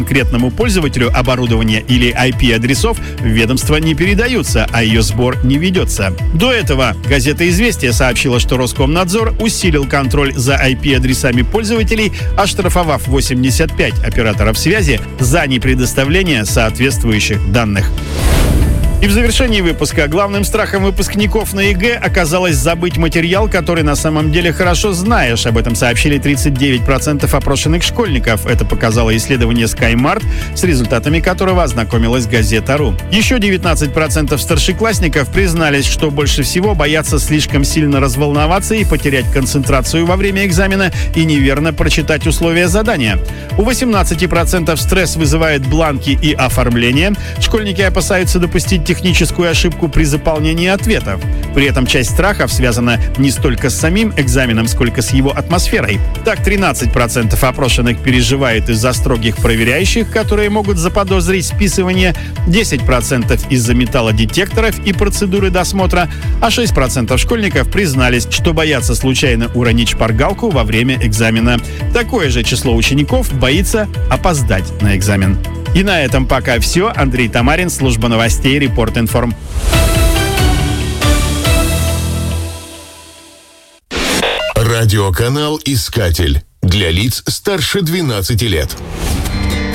конкретному пользователю оборудования или IP-адресов в ведомство не передаются, а ее сбор не ведется. До этого газета «Известия» сообщила, что Роскомнадзор усилил контроль за IP-адресами пользователей, оштрафовав 85 операторов связи за непредоставление соответствующих данных. И в завершении выпуска главным страхом выпускников на ЕГЭ оказалось забыть материал, который на самом деле хорошо знаешь. Об этом сообщили 39% опрошенных школьников. Это показало исследование SkyMart, с результатами которого ознакомилась газета.ру. Еще 19% старшеклассников признались, что больше всего боятся слишком сильно разволноваться и потерять концентрацию во время экзамена и неверно прочитать условия задания. У 18% стресс вызывает бланки и оформление. Школьники опасаются допустить техническую ошибку при заполнении ответов. При этом часть страхов связана не столько с самим экзаменом, сколько с его атмосферой. Так, 13% опрошенных переживает из-за строгих проверяющих, которые могут заподозрить списывание, 10% из-за металлодетекторов и процедуры досмотра, а 6% школьников признались, что боятся случайно уронить шпаргалку во время экзамена. Такое же число учеников боится опоздать на экзамен. И на этом пока все. Андрей Тамарин, служба новостей Репорт-Информ. Радиоканал «Искатель» для лиц старше 12 лет.